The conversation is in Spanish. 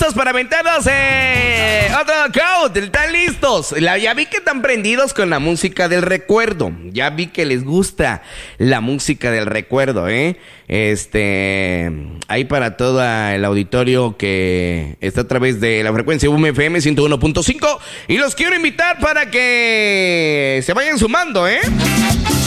listos para aventarnos otro count? ¿Están listos? Ya vi que están prendidos con la música del recuerdo. Ya vi que les gusta la música del recuerdo, Ahí para todo el auditorio que está a través de la frecuencia UMFM 101.5. Y los quiero invitar para que se vayan sumando,